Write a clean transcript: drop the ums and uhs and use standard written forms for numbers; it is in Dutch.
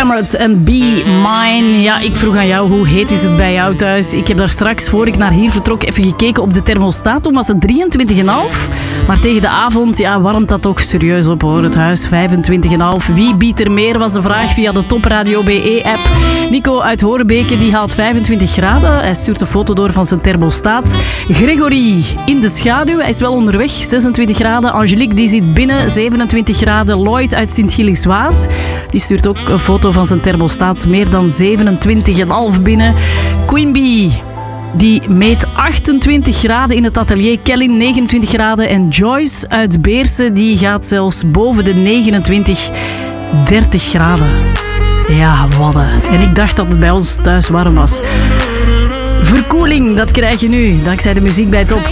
Cameron en Be Mine. Ja, ik vroeg aan jou, hoe heet is het bij jou thuis? Ik heb daar straks, voor ik naar hier vertrok, even gekeken op de thermostaat. Toen was het 23,5. Maar tegen de avond, ja, warmt dat toch serieus op, hoor. Het huis 25,5. Wie biedt er meer, was de vraag via de Top Radio BE-app. Nico uit Horebeke, die haalt 25 graden. Hij stuurt een foto door van zijn thermostaat. Gregory in de schaduw. Hij is wel onderweg, 26 graden. Angelique, die zit binnen, 27 graden. Lloyd uit Sint-Gilles-Waas, die stuurt ook een foto van zijn thermostaat. Meer dan 27,5 binnen. Queen die meet 28 graden in het atelier. Kellin 29 graden. En Joyce uit Beerse, die gaat zelfs boven de 29, 30 graden. Ja, wadden. En ik dacht dat het bij ons thuis warm was. Verkoeling, dat krijg je nu, dankzij de muziek bij Top.